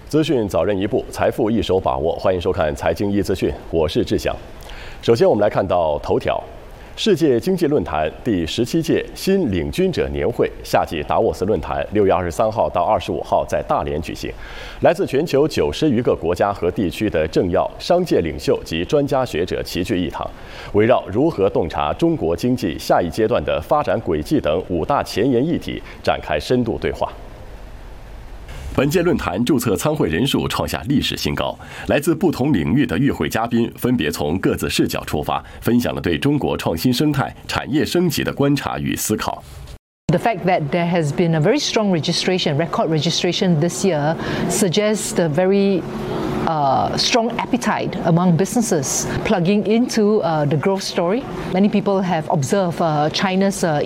资讯早人一步，财富一手把握。欢迎收看财经一资讯，我是志祥。首先，我们来看到头条：世界经济论坛第17届新领军者年会夏季达沃斯论坛6月23号到25号在大连举行，来自全球90余个国家和地区的政要、商界领袖及专家学者齐聚一堂，围绕如何洞察中国经济下一阶段的发展轨迹等5大前沿议题展开深度对话。本届论坛注册参会人数创下历史新高，来自不同领域的与会嘉宾分别从各自视角出发，分享了对中国创新生态、产业升级的观察与思考。 The fact that there has been a very strong record registration this year, suggests a very strong appetite among businesses plugging into the growth story. Many people have observed China's